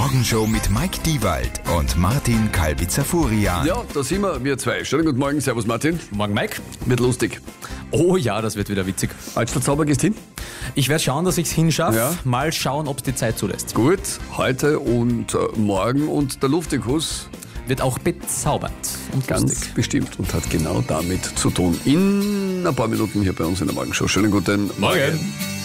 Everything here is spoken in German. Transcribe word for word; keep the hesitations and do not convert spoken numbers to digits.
Morgenshow mit Mike Diewald und Martin Kalbitzer-Furian. Ja, da sind wir, wir zwei. Schönen guten Morgen, servus Martin. Morgen, Mike. Wird lustig. Oh ja, das wird wieder witzig. Altstadtzauber gehst hin? Ich werde schauen, dass ich es hinschaffe. Ja. Mal schauen, ob es die Zeit zulässt. Gut, heute und äh, morgen und der Luftikus Wird auch bezaubert und ganz lustig. bestimmt und hat genau damit zu tun. In ein paar Minuten hier bei uns in der Morgenshow. Schönen guten Morgen. Morgen.